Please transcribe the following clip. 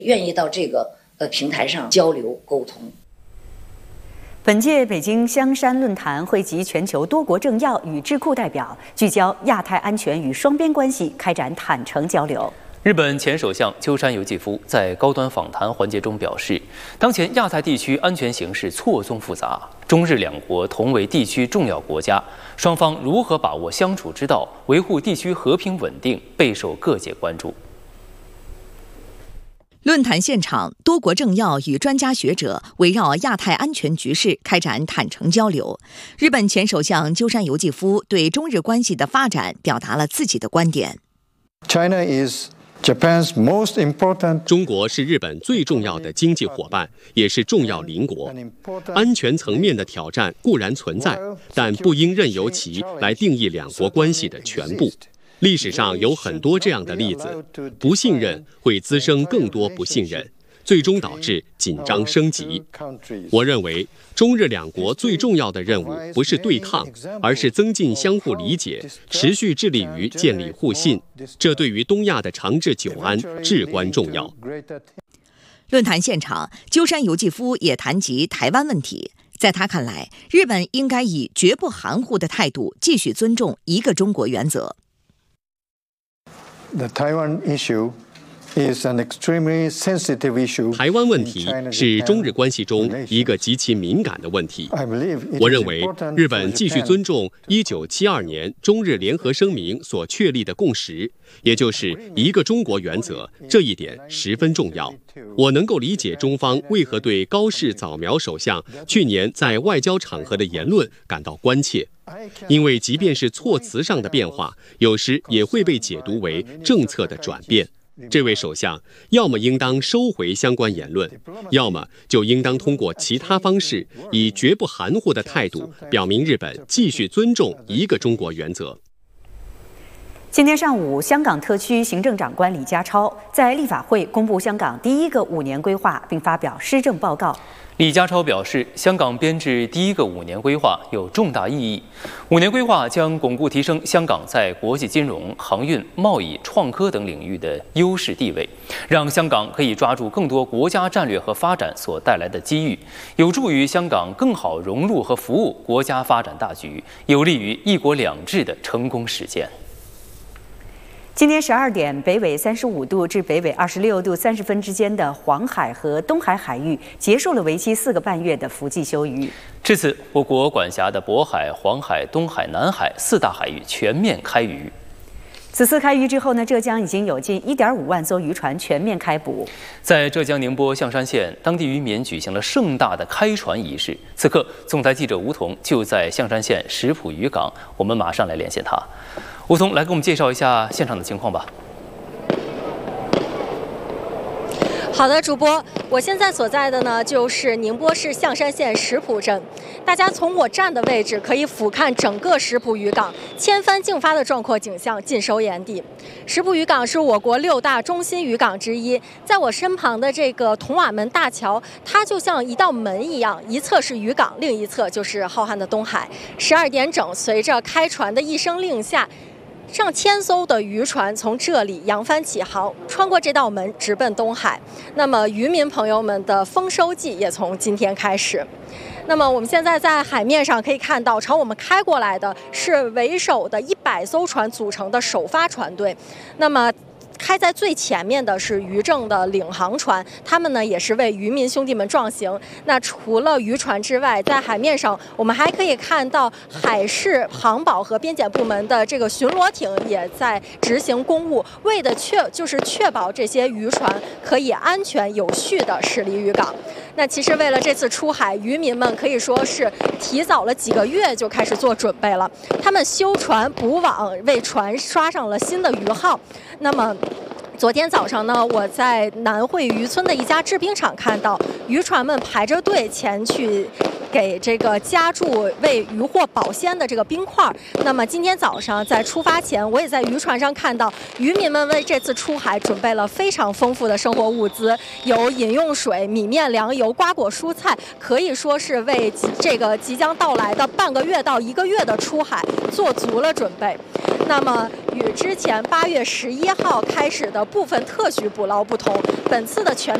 愿意到这个平台上交流沟通。 本届北京香山论坛汇集全球多国政要与智库代表，聚焦亚太安全与双边关系，开展坦诚交流。 日本前首相鸠山由纪夫在高端访谈环节中表示，当前亚太地区安全形势错综复杂，中日两国同为地区重要国家，双方如何把握相处之道，维护地区和平稳定，备受各界关注。 论坛现场，多国政要与专家学者围绕亚太安全局势开展坦诚交流。日本前首相鸠山由纪夫对中日关系的发展表达了自己的观点。 China is Japan's most important. 中国是日本最重要的经济伙伴，也是重要邻国。安全层面的挑战固然存在，但不应任由其来定义两国关系的全部。历史上有很多这样的例子，不信任会滋生更多不信任，最终导致紧张升级。我认为，中日两国最重要的任务不是对抗，而是增进相互理解，持续致力于建立互信。这对于东亚的长治久安至关重要。 论坛现场，鸠山由纪夫也谈及台湾问题。在他看来，日本应该以绝不含糊的态度继续尊重一个中国原则。 The Taiwan issue is an extremely sensitive issue. 台湾问题是中日关系中一个极其敏感的问题。我认为，日本继续尊重1972年中日联合声明所确立的共识，也就是一个中国原则，这一点十分重要。我能够理解中方为何对高市早苗首相去年在外交场合的言论感到关切。因为即便是措辞上的变化，有时也会被解读为政策的转变。这位首相要么应当收回相关言论，要么就应当通过其他方式，以绝不含糊的态度表明日本继续尊重一个中国原则。 今天上午，香港特区行政长官李家超在立法会公布香港第一个5年规划，并发表施政报告。 李家超表示，香港编制第一个5年规划有重大意义。5年规划将巩固提升香港在国际金融、航运、贸易、创科等领域的优势地位，让香港可以抓住更多国家战略和发展所带来的机遇，有助于香港更好融入和服务国家发展大局，有利于一国两制的成功实践。 今天12点，北纬35度至北纬26度30分之间的黄海和东海海域结束了为期4个半月的伏季休渔。 至此，我国管辖的渤海、黄海、东海、南海4大海域全面开渔。 此次开渔之后呢，浙江已经有近1.5万艘渔船全面开捕。 在浙江宁波象山县，当地渔民举行了盛大的开船仪式。此刻，总台记者吴彤就在象山县石浦渔港，我们马上来连线他。吴彤，来给我们介绍一下现场的情况吧。 好的，主播，我现在所在的呢，就是宁波市象山县石浦镇。大家从我站的位置可以俯瞰整个石浦渔港，千帆竞发的壮阔景象尽收眼底。石浦渔港是我国6大中心渔港之一，在我身旁的这个铜瓦门大桥，它就像一道门一样，一侧是渔港，另一侧就是浩瀚的东海。12点整，随着开船的一声令下，上千艘的渔船从这里扬帆起航，穿过这道门直奔东海。那么渔民朋友们的丰收季也从今天开始。那么我们现在在海面上可以看到，朝我们开过来的是为首的100艘船组成的首发船队。那么开在最前面的是渔政的领航船，他们呢也是为渔民兄弟们壮行。那除了渔船之外，在海面上我们还可以看到海事航保和边检部门的这个巡逻艇也在执行公务，为的就是确保这些渔船可以安全有序地驶离渔港。那其实为了这次出海，渔民们可以说是提早了几个月就开始做准备了。他们修船补网，为船刷上了新的渔号。那么昨天早上呢，我在南汇渔村的一家制冰厂看到渔船们排着队前去给这个加注为渔获保鲜的这个冰块。那么今天早上在出发前，我也在渔船上看到渔民们为这次出海准备了非常丰富的生活物资，有饮用水、米面粮油、瓜果蔬菜，可以说是为这个即将到来的半个月到1个月的出海做足了准备。 那么与之前8月11号开始的部分特许捕捞不同，本次的全